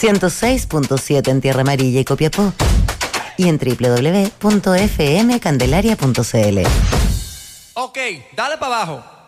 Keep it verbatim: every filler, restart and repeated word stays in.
ciento seis punto siete en Tierra Amarilla y Copiapó. Y en doble u doble u doble u punto f m candelaria punto c l. Ok, dale para abajo.